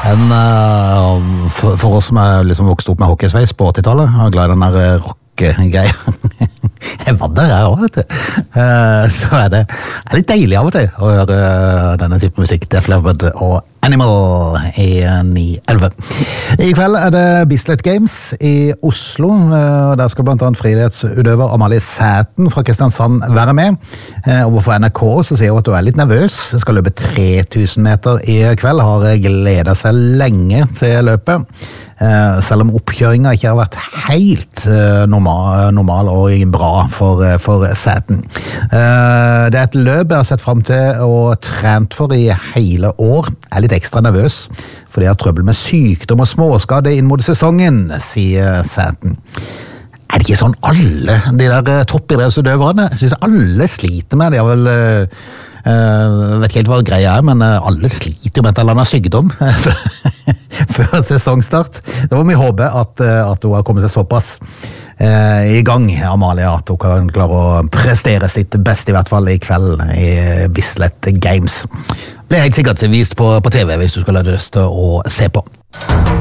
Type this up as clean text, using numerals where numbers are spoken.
For oss som liksom vokst opp med hockeysveis på 80-tallet, jeg glad I den der rock-greia. Jeg var der også, vet du. Så det litt deilig av og til å høre denne type musikk, Def Leppard og Animal I 911. I kveld det Bislett Games I Oslo, og der skal blant annet friidrettsutøver Amalie Sæten fra Kristiansand være med. Og for NRK så sier hun at hun litt nervøs. Hun skal løpe 3000 meter I kveld, har gledet seg lenge til løpet. Selv om oppkjøringen ikke har vært helt normal og bra for Sæten. Det et løp jeg har sett frem til og trent for I hele år. Jeg litt ekstra nervøs, fordi jeg har trøbbel med sykdom og småskade inn mot sesongen, sier Sæten. Det ikke sånn alle de der toppidrettsutøverne? Jeg synes alle sliter med det. Jeg vel vet ikke helt hva greia men alle sliter jo med et eller annet sykdom før sesongstart. Da må vi håpe at hun har kommet seg såpass I gang, Amalie, at hun kan klare å prestere sitt beste I hvert fall I kveld I Bislett Games. Blir helt sikkert vist på TV hvis du skal ha lyst til å se på.